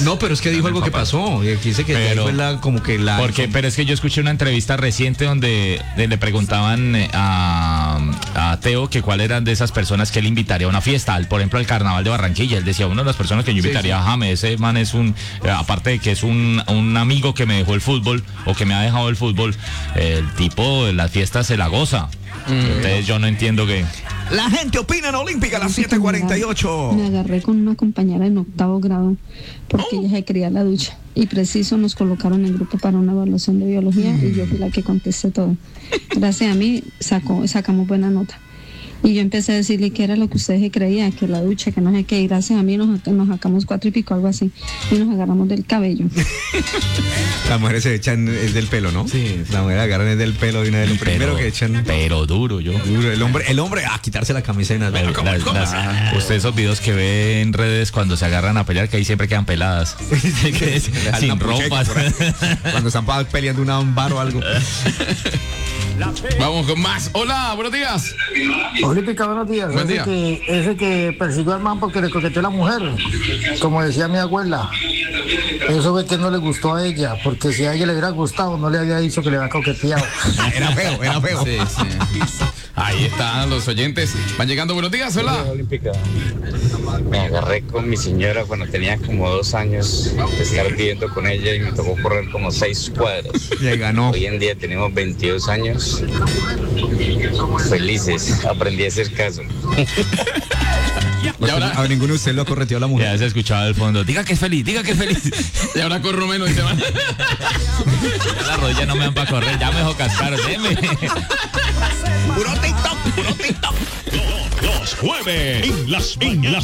No, pero es que dijo algo que pasó. Dice que pero, fue pero es que yo escuché una entrevista reciente donde le preguntaban a Teo que cuál eran de esas personas que él invitaría a una fiesta, por ejemplo al Carnaval de Barranquilla. Él decía, una de las personas que yo invitaría a James, ese man es aparte de que es un amigo que me dejó el fútbol o que me ha dejado el fútbol, el tipo en las fiestas se la goza. Entonces yo no entiendo que... La gente opina en Olímpica a las 7:48. Me agarré con una compañera en 8º grado porque ella se quería la ducha y preciso nos colocaron en grupo para una evaluación de biología y yo fui la que contesté todo. Gracias a mí sacamos buena nota. Y yo empecé a decirle que era lo que ustedes creían, que la ducha, que no sé qué, y gracias a mí nos sacamos 4 y pico, algo así, y nos agarramos del cabello. Las mujeres se echan es del pelo, ¿no? Sí. Las mujeres agarran es del pelo de una de lo primero que echan. Pero duro, yo. Duro, el hombre a quitarse la camisa y Usted esos videos que ve en redes cuando se agarran a pelear, que ahí siempre quedan peladas. Sin ropas. Cuando están peleando un bar o algo. Vamos con más. Hola, buenos días. Olímpica, buenos días. Buen día. Ese que persiguió al man porque le coqueteó a la mujer, como decía mi abuela. Eso es que no le gustó a ella, porque si a ella le hubiera gustado, no le había dicho que le había coqueteado. Era feo. Sí. Ahí están los oyentes. Van llegando, buenos días, hola. Olímpica. Me agarré con mi señora cuando tenía como 2 años de estar viviendo con ella y me tocó correr como 6 cuadros. Le ganó. Hoy en día tenemos 22 años. Felices. Aprendí a hacer caso. Y ahora, A ninguno de ustedes lo correteó la mujer. Ya se escuchaba del fondo, diga que es feliz. y ahora corro menos y se van. Ya las rodillas no me dan para correr, ya me dejó cascar, deme. Puro TikTok. Los jueves en las